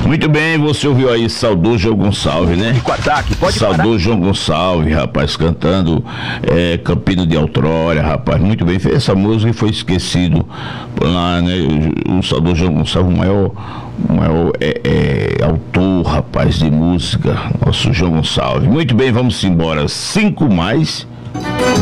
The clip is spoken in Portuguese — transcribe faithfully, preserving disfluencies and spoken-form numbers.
Muito bem, você ouviu aí saudoso João Gonçalves, né? E com ataque, pode saudoso parar. João Gonçalves, rapaz, cantando é, Campino de Outrora, rapaz, muito bem. Fez essa música e foi esquecido lá, né? O, o saudoso João Gonçalves, o maior, o maior é, é, autor, rapaz, de música, nosso João Gonçalves. Muito bem, vamos embora. Cinco mais.